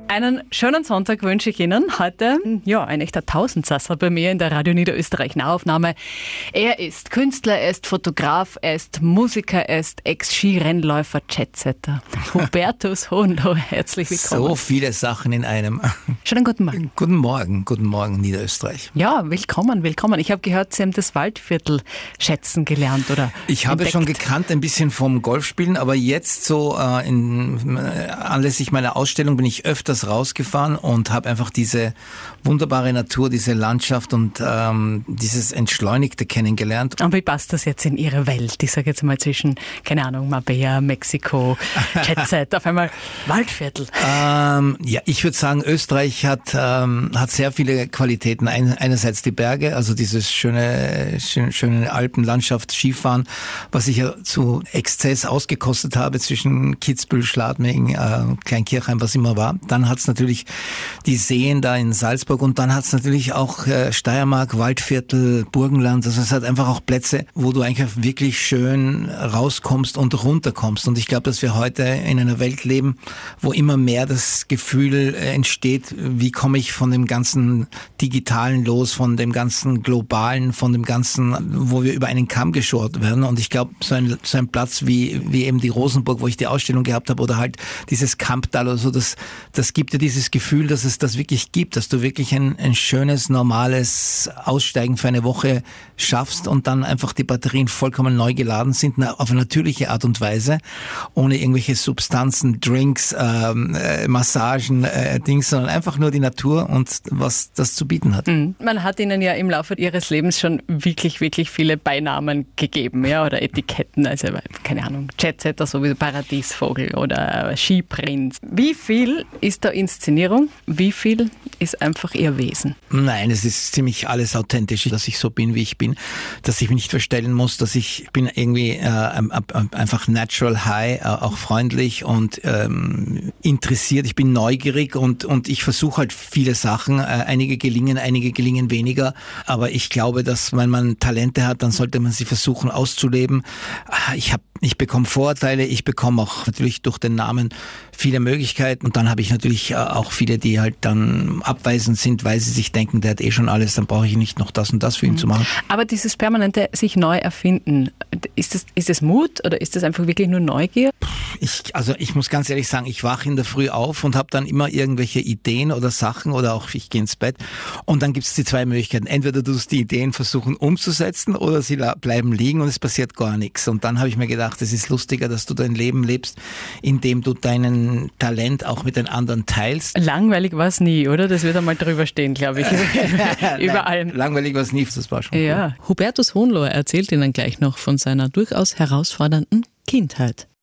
Einen schönen Sonntag wünsche ich Ihnen. Heute, ein echter Tausendsasser bei mir in der Radio Niederösterreich Nahaufnahme. Er ist Künstler, er ist Fotograf, er ist Musiker, er ist Ex-Skirennläufer, Jetsetter. Hubertus Hohenlohe, herzlich willkommen. So viele Sachen in einem. Schönen guten Morgen. Guten Morgen Niederösterreich. Ja, willkommen. Ich habe gehört, Sie haben das Waldviertel schätzen gelernt, oder? Ich habe es schon gekannt, ein bisschen vom Golfspielen, aber jetzt so anlässlich meiner Ausstellung bin ich öfters rausgefahren und habe einfach diese wunderbare Natur, diese Landschaft und dieses Entschleunigte kennengelernt. Und wie passt das jetzt in Ihre Welt? Ich sage jetzt mal zwischen, keine Ahnung, Marbella, Mexiko, Jetset, auf einmal Waldviertel. Ich würde sagen, Österreich hat sehr viele Qualitäten. Einerseits die Berge, also dieses schöne Alpenlandschaft, Skifahren, was ich ja zu Exzess ausgekostet habe zwischen Kitzbühel, Schladming, Kleinkirchheim, was immer war. Dann hat es natürlich die Seen da in Salzburg und dann hat es natürlich auch Steiermark, Waldviertel, Burgenland. Also es hat einfach auch Plätze, wo du eigentlich wirklich schön rauskommst und runterkommst. Und ich glaube, dass wir heute in einer Welt leben, wo immer mehr das Gefühl entsteht, wie komme ich von dem ganzen Digitalen los, von dem ganzen Globalen, von dem ganzen, wo wir über einen Kamm geschoren werden. Und ich glaube, so ein Platz wie eben die Rosenburg, wo ich die Ausstellung gehabt habe, oder halt dieses Kamptal oder so, das gibt dir dieses Gefühl, dass es das wirklich gibt, dass du wirklich ein schönes, normales Aussteigen für eine Woche schaffst und dann einfach die Batterien vollkommen neu geladen sind, auf eine natürliche Art und Weise, ohne irgendwelche Substanzen, Drinks, Massagen, Dings, sondern einfach nur die Natur und was das zu bieten hat. Man hat Ihnen ja im Laufe Ihres Lebens schon wirklich, wirklich viele Beinamen gegeben, ja, oder Etiketten, also keine Ahnung, Jetsetter, so wie Paradiesvogel oder Skiprinz. Wie viel ist da Inszenierung? Wie viel ist einfach Ihr Wesen? Nein, es ist ziemlich alles authentisch, dass ich so bin, wie ich bin, dass ich mich nicht verstellen muss, dass ich bin irgendwie einfach natural high, auch freundlich und interessiert. Ich bin neugierig und ich versuche halt viele Sachen. Einige gelingen weniger, aber ich glaube, dass wenn man Talente hat, dann sollte man sie versuchen auszuleben. Ich bekomme Vorurteile, ich bekomme auch natürlich durch den Namen viele Möglichkeiten und dann habe ich natürlich auch viele, die halt dann abweisend sind, weil sie sich denken, der hat eh schon alles, dann brauche ich nicht noch das und das für ihn zu machen. Aber dieses permanente sich neu erfinden, ist es Mut oder ist das einfach wirklich nur Neugier? Ich muss ganz ehrlich sagen, ich wache in der Früh auf und habe dann immer irgendwelche Ideen oder Sachen oder auch ich gehe ins Bett und dann gibt es die zwei Möglichkeiten. Entweder du musst die Ideen versuchen umzusetzen oder sie bleiben liegen und es passiert gar nichts. Und dann habe ich mir gedacht, es ist lustiger, dass du dein Leben lebst, indem du deinen Talent auch mit den anderen teilst. Langweilig war es nie, oder? Das wird einmal drüber stehen, glaube ich. Über allem. Langweilig war es nie, das war schon cool. Hubertus Hohenlohe erzählt Ihnen gleich noch von seiner durchaus herausfordernden Kindheit.